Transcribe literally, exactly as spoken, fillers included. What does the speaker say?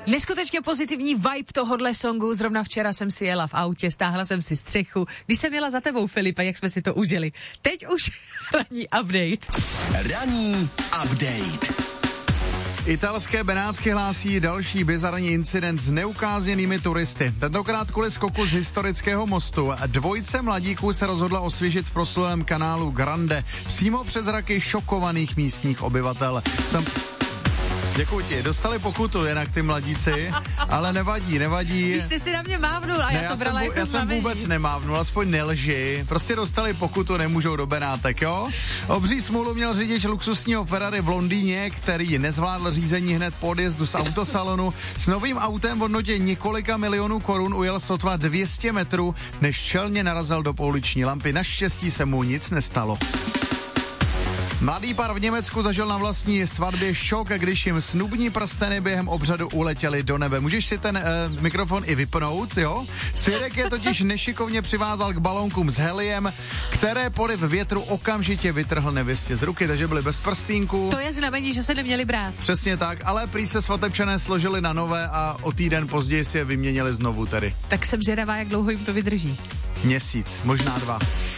Neskutečně pozitivní vibe tohodle songu. Zrovna včera jsem si jela v autě, stáhla jsem si střechu. Když jsem jela za tebou, Filipe, jak jsme si to užili. Teď už ranní update. Ranní update. Italské Benátky hlásí další bizarní incident s neukázněnými turisty. Tentokrát kvůli skoku z historického mostu. Dvojice mladíků se rozhodla osvěžit v proslulém kanálu Grande přímo před zraky šokovaných místních obyvatel. Jsem... Děkuji ti, dostali pokutu jinak ty mladíci, ale nevadí, nevadí. Když jsi si na mě mávnul a ne, já to já brala jsem, jako Já jsem vůbec nemávnul, aspoň nelži. Prostě dostali pokutu, nemůžou do Benátek, jo? Obří smůlu měl řidič luxusního Ferrari v Londýně, který nezvládl řízení hned po odjezdu z autosalonu. S novým autem v hodnotě několika milionů korun ujel sotva dvě stě metrů, než čelně narazil do pouliční lampy. Naštěstí se mu nic nestalo. Mladý pár v Německu zažil na vlastní svatbě šok, když jim snubní prsteny během obřadu uletěly do nebe. Můžeš si ten uh, mikrofon i vypnout, jo? Svědek je totiž nešikovně přivázal k balónkům s heliem, které poryv větru okamžitě vytrhl nevěstě z ruky, takže byli bez prstínku. To je znamení, že se neměli brát. Přesně tak, ale prý se svatebčané složili na nové a o týden později si je vyměnili znovu tedy. Tak jsem zvědavá, jak dlouho jim to vydrží. Měsíc, možná dva.